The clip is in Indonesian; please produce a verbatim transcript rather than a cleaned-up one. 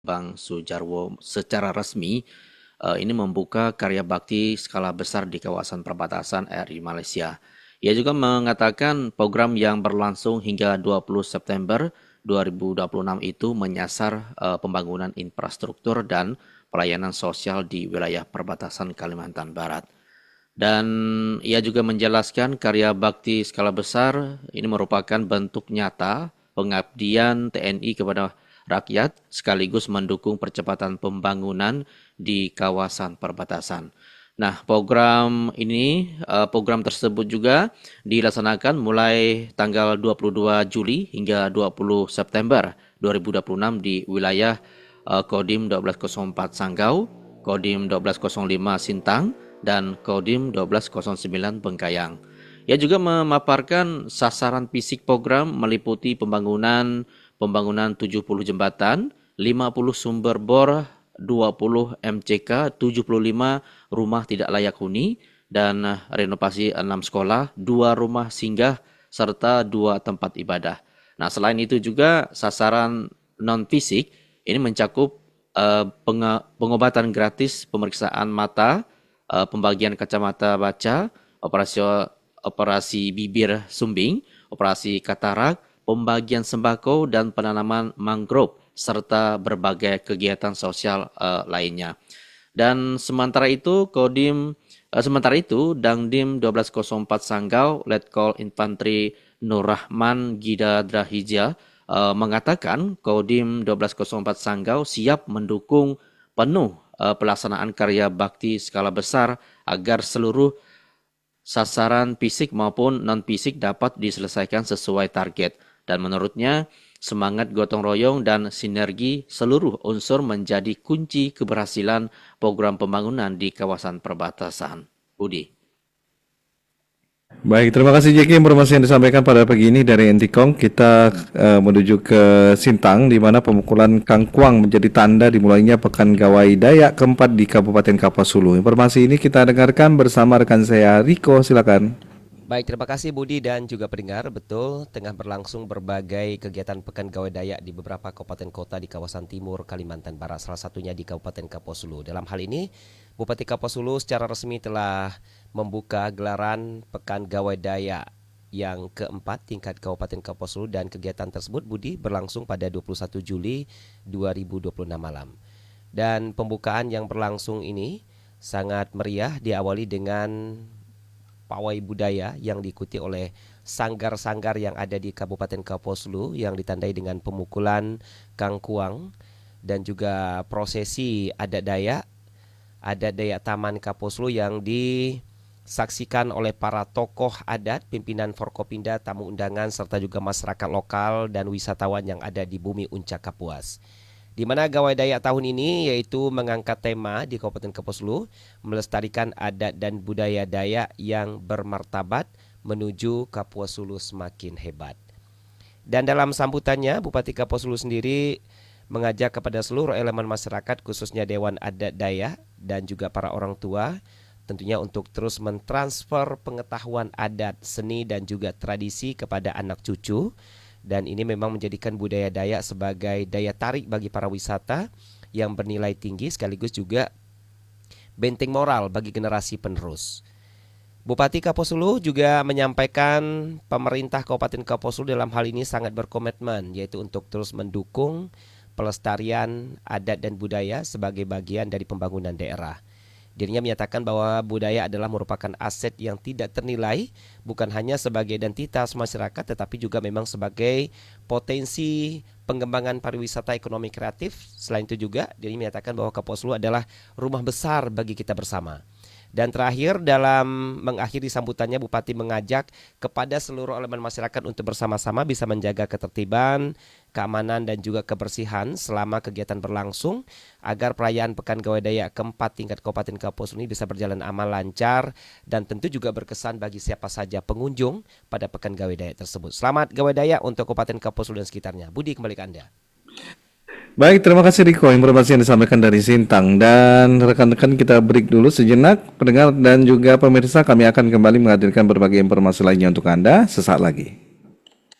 Bang Sujarwo secara resmi eh, ini membuka karya bakti skala besar di kawasan perbatasan R I Malaysia. Ia juga mengatakan program yang berlangsung hingga dua puluh September dua ribu dua puluh enam itu menyasar eh, pembangunan infrastruktur dan pelayanan sosial di wilayah perbatasan Kalimantan Barat. Dan ia juga menjelaskan karya bakti skala besar ini merupakan bentuk nyata pengabdian T N I kepada rakyat sekaligus mendukung percepatan pembangunan di kawasan perbatasan. Nah, program ini, eh, program tersebut juga dilaksanakan mulai tanggal dua puluh dua Juli hingga dua puluh September dua ribu dua puluh enam di wilayah eh, Kodim satu dua nol empat Sanggau, Kodim satu dua nol lima Sintang, dan Kodim satu dua nol sembilan Bengkayang. Ia juga memaparkan sasaran fisik program meliputi pembangunan pembangunan tujuh puluh jembatan, lima puluh sumber bor, dua puluh M C K, tujuh puluh lima rumah tidak layak huni, dan renovasi enam sekolah, dua rumah singgah, serta dua tempat ibadah. Nah, selain itu juga sasaran non-fisik ini mencakup uh, pengobatan gratis, pemeriksaan mata, uh, pembagian kacamata baca, operasi operasi bibir sumbing, operasi katarak, pembagian sembako dan penanaman mangrove serta berbagai kegiatan sosial uh, lainnya. Dan sementara itu Kodim uh, sementara itu Dangdim satu dua nol empat Sanggau Letkol Infantri Nur Rahman Gida Drahija uh, mengatakan Kodim satu dua nol empat Sanggau siap mendukung penuh uh, pelaksanaan karya bakti skala besar agar seluruh sasaran fisik maupun non-fisik dapat diselesaikan sesuai target. Dan menurutnya, semangat gotong royong dan sinergi seluruh unsur menjadi kunci keberhasilan program pembangunan di kawasan perbatasan. Budi. Baik, terima kasih Jeki informasi yang disampaikan pada pagi ini dari Entikong. Kita uh, menuju ke Sintang, di mana pemukulan kangkuang menjadi tanda dimulainya Pekan Gawai Dayak keempat di Kabupaten Kapuas Hulu. Informasi ini kita dengarkan bersama rekan saya Riko, silakan. Baik, terima kasih Budi dan juga pendengar. Betul, tengah berlangsung berbagai kegiatan Pekan Gawai Dayak di beberapa kabupaten kota di kawasan timur Kalimantan Barat, salah satunya di Kabupaten Kapuas Hulu. Dalam hal ini, Bupati Kapuas Hulu secara resmi telah membuka gelaran Pekan Gawai Dayak yang keempat tingkat Kabupaten Kapuas Hulu, dan kegiatan tersebut Budi berlangsung pada dua puluh satu Juli dua ribu dua puluh enam malam. Dan pembukaan yang berlangsung ini sangat meriah, diawali dengan pawai budaya yang diikuti oleh sanggar-sanggar yang ada di Kabupaten Kapuas Hulu yang ditandai dengan pemukulan kangkuang dan juga prosesi adat Dayak, adat Dayak Taman Kapuas Hulu yang disaksikan oleh para tokoh adat, pimpinan Forkopimda, tamu undangan, serta juga masyarakat lokal dan wisatawan yang ada di bumi Uncak Kapuas. Di mana Gawai Dayak tahun ini yaitu mengangkat tema di Kabupaten Kapuas Hulu, melestarikan adat dan budaya Dayak yang bermartabat menuju Kapuas Hulu semakin hebat. Dan dalam sambutannya, Bupati Kapuas Hulu sendiri mengajak kepada seluruh elemen masyarakat, khususnya Dewan Adat Dayak dan juga para orang tua, tentunya untuk terus mentransfer pengetahuan adat, seni dan juga tradisi kepada anak cucu. Dan ini memang menjadikan budaya Dayak sebagai daya tarik bagi para wisata yang bernilai tinggi, sekaligus juga benteng moral bagi generasi penerus. Bupati Kapuas Hulu juga menyampaikan pemerintah Kabupaten Kapuas Hulu dalam hal ini sangat berkomitmen, yaitu untuk terus mendukung pelestarian adat dan budaya sebagai bagian dari pembangunan daerah. Dirinya menyatakan bahwa budaya adalah merupakan aset yang tidak ternilai, bukan hanya sebagai identitas masyarakat, tetapi juga memang sebagai potensi pengembangan pariwisata ekonomi kreatif. Selain itu juga, dirinya menyatakan bahwa Kapuas Hulu adalah rumah besar bagi kita bersama. Dan terakhir, dalam mengakhiri sambutannya, Bupati mengajak kepada seluruh elemen masyarakat untuk bersama-sama bisa menjaga ketertiban, keamanan dan juga kebersihan selama kegiatan berlangsung, agar perayaan Pekan Gawai Dayak keempat tingkat Kabupaten Kapuas Hulu ini bisa berjalan aman, lancar, dan tentu juga berkesan bagi siapa saja pengunjung pada Pekan Gawai Dayak tersebut. Selamat Gawai Dayak untuk Kabupaten Kapuas Hulu dan sekitarnya. Budi, kembali ke Anda. Baik, terima kasih Riko informasi yang disampaikan dari Sintang. Dan rekan-rekan, kita break dulu sejenak. Pendengar dan juga pemirsa, kami akan kembali menghadirkan berbagai informasi lainnya untuk Anda sesaat lagi.